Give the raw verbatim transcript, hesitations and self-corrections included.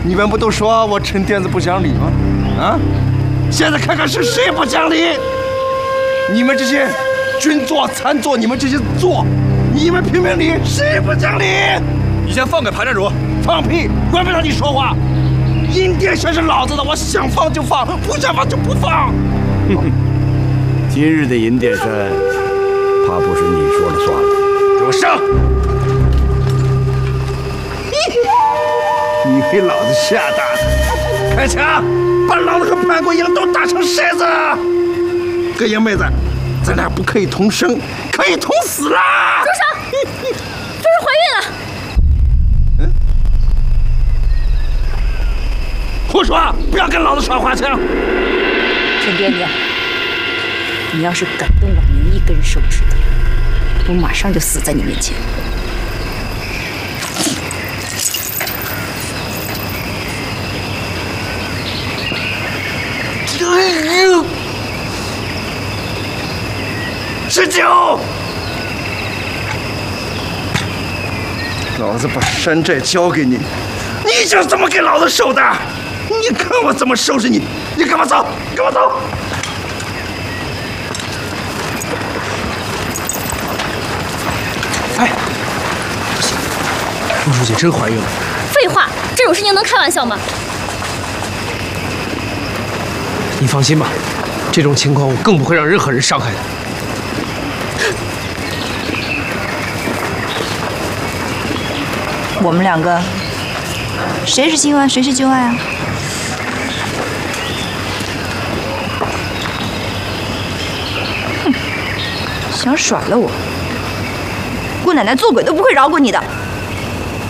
你们不都说我陈天子不讲理吗？啊！现在看看是谁不讲理！你们这些军座、参座，你们这些座，你们评评理，谁不讲理？ 你先放开潘寨主！ 放屁！管不了你说话！阴殿全是老子的，我想放就放，不想放就不放。 今日的银殿山，怕不是你说了算了。 给我上！你给老子下大的！开枪！把老子和潘国英都打成筛子！各爷妹子，咱俩不可以同生，可以同死啦！ 住手！夫人怀孕了。 嗯？胡说！不要跟老子耍花枪！ 陈爹娘，你要是敢动老娘一根手指头，我马上就死在你面前。 哎呦！十九！老子把山寨交给你，你就这么给老子收的？你看我怎么收拾你！你跟我走，跟我走！ 哎，不行，陆书记真怀孕了。 废话，这种事情能开玩笑吗？ 你放心吧，这种情况我更不会让任何人伤害的。 我们两个，谁是新欢，谁是旧爱啊？哼，想耍了我，姑奶奶做鬼都不会饶过你的。